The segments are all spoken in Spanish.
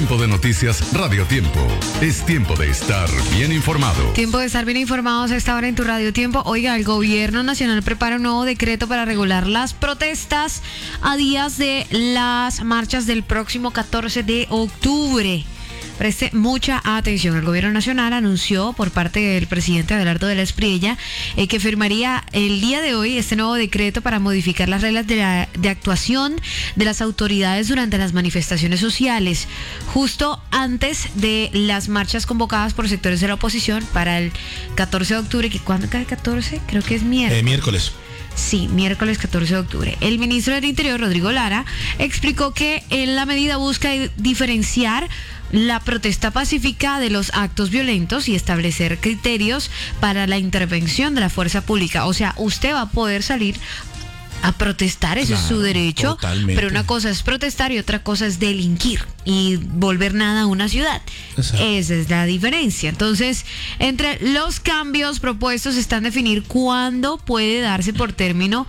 Tiempo de noticias Radio Tiempo. Es tiempo de estar bien informado. Tiempo de estar bien informados a esta hora en tu Radio Tiempo. Oiga, el gobierno nacional prepara un nuevo decreto para regular las protestas a días de las marchas del próximo 14 de octubre. Preste mucha atención. El gobierno nacional anunció por parte del presidente Abelardo de la Espriella que firmaría el día de hoy este nuevo decreto para modificar las reglas de actuación de las autoridades durante las manifestaciones sociales, justo antes de las marchas convocadas por sectores de la oposición para el 14 de octubre. ¿Cuándo cae el 14? Creo que es miércoles. Miércoles. Sí, miércoles 14 de octubre. El ministro del Interior, Rodrigo Lara, explicó que la medida busca diferenciar la protesta pacífica de los actos violentos y establecer criterios para la intervención de la fuerza pública. O sea, usted va a poder salir a protestar, ese es su derecho, totalmente. Pero una cosa es protestar y otra cosa es delinquir y volver nada a una ciudad. Exacto. Esa es la diferencia. Entonces, entre los cambios propuestos están definir cuándo puede darse por terminado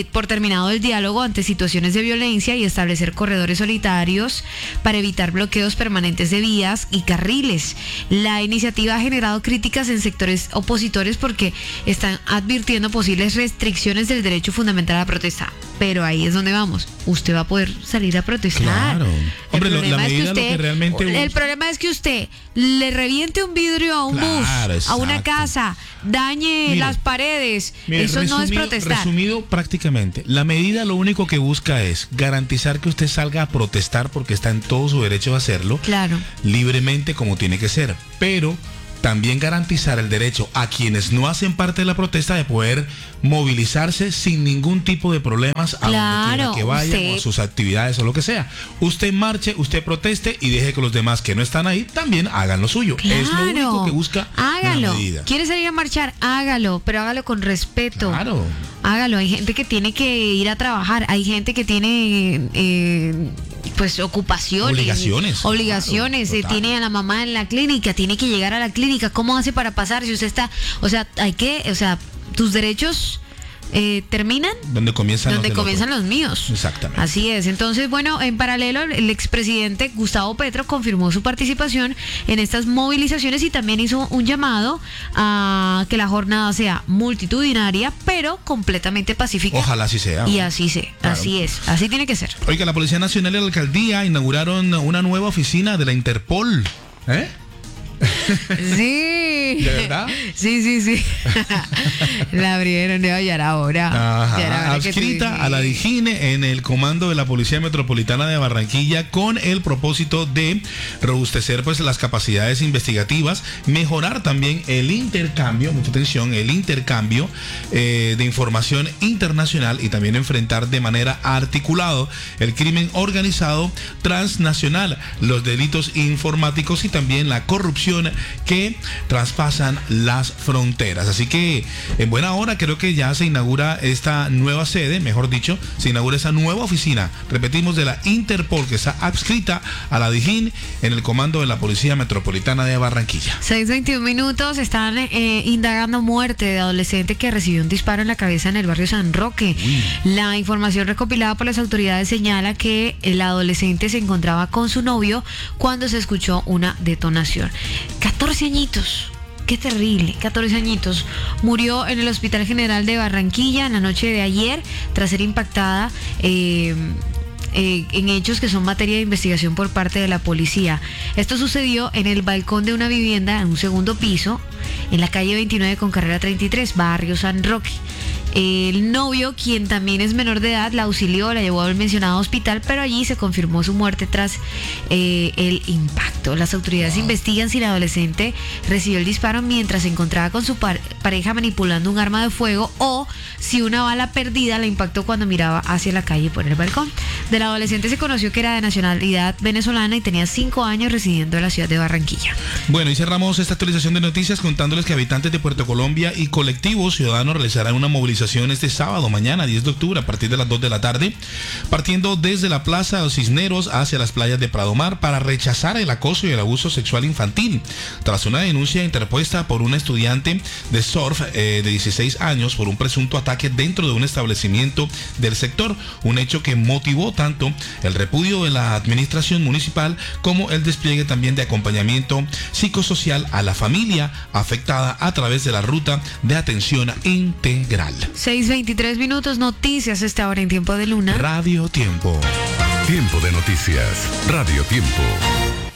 el diálogo ante situaciones de violencia y establecer corredores solitarios para evitar bloqueos permanentes de vías y carriles. La iniciativa ha generado críticas en sectores opositores porque están advirtiendo posibles restricciones del derecho fundamental a protestar. Pero ahí es donde vamos. Usted va a poder salir a protestar. Claro. Hombre, la medida lo que realmente... El problema es que usted le reviente un vidrio a un bus, a una casa, dañe las paredes. Eso no es protestar. Resumido prácticamente, la medida lo único que busca es garantizar que usted salga a protestar porque está en todo su derecho a hacerlo. Claro. Libremente como tiene que ser. Pero también garantizar el derecho a quienes no hacen parte de la protesta de poder movilizarse sin ningún tipo de problemas a donde quiera que vayan o a sus actividades o lo que sea. Usted marche, usted proteste y deje que los demás que no están ahí también hagan lo suyo. Claro. Es lo único que busca la medida. ¿Quiere salir a marchar? Hágalo, pero hágalo con respeto. Claro. Hágalo. Hay gente que tiene que ir a trabajar, hay gente que tiene pues ocupaciones, obligaciones, claro, tiene a la mamá en la clínica, tiene que llegar a la clínica. ¿Cómo hace para pasar si usted está, tus derechos terminan donde comienzan los míos? Exactamente. Así es. Entonces, bueno, en paralelo, el expresidente Gustavo Petro confirmó su participación en estas movilizaciones y también hizo un llamado a que la jornada sea multitudinaria, pero completamente pacífica. Ojalá así sea. Y así sea. Claro. Así es. Así tiene que ser. Oiga, la Policía Nacional y la Alcaldía inauguraron una nueva oficina de la Interpol. Sí. ¿De verdad? Sí. La abrieron, ya era hora. Ajá. Adscrita a la DIJÍN en el comando de la Policía Metropolitana de Barranquilla con el propósito de robustecer pues las capacidades investigativas, mejorar también el intercambio, mucha atención, de información internacional y también enfrentar de manera articulada el crimen organizado transnacional, los delitos informáticos y también la corrupción que traspasan las fronteras. Así que en buena hora creo que ya se inaugura esta nueva sede, mejor dicho, se inaugura esa nueva oficina, repetimos, de la Interpol, que está adscrita a la DIJÍN en el comando de la Policía Metropolitana de Barranquilla. 6:21 minutos. Están indagando muerte de adolescente que recibió un disparo en la cabeza en el barrio San Roque. La información recopilada por las autoridades señala que el adolescente se encontraba con su novio cuando se escuchó una detonación. 14 añitos. Qué terrible, 14 añitos. Murió en el Hospital General de Barranquilla en la noche de ayer tras ser impactada en hechos que son materia de investigación por parte de la policía. Esto sucedió en el balcón de una vivienda en un segundo piso en la calle 29 con carrera 33, barrio San Roque. El novio, quien también es menor de edad, la auxilió, la llevó al mencionado hospital, pero allí se confirmó su muerte tras el impacto. Las autoridades investigan si el adolescente recibió el disparo mientras se encontraba con su pareja manipulando un arma de fuego o si una bala perdida la impactó cuando miraba hacia la calle por el balcón. Del adolescente se conoció que era de nacionalidad venezolana y tenía 5 años residiendo en la ciudad de Barranquilla. Bueno, y cerramos esta actualización de noticias contándoles que habitantes de Puerto Colombia y colectivos ciudadanos realizarán una movilización movilización este sábado, mañana 10 de octubre, a partir de las 2 de la tarde, partiendo desde la Plaza de los Cisneros hacia las playas de Pradomar para rechazar el acoso y el abuso sexual infantil, tras una denuncia interpuesta por una estudiante de surf de 16 años por un presunto ataque dentro de un establecimiento del sector, un hecho que motivó tanto el repudio de la administración municipal como el despliegue también de acompañamiento psicosocial a la familia afectada a través de la ruta de atención integral. 6:23 minutos, noticias esta hora en Tiempo de Luna. Radio Tiempo. Tiempo de noticias. Radio Tiempo.